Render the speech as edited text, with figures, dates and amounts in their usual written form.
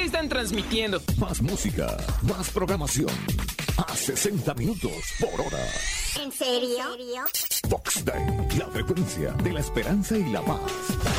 están transmitiendo. Más música, más programación. A 60 minutos por hora. ¿En serio? Fox Day, la frecuencia de la esperanza y la paz.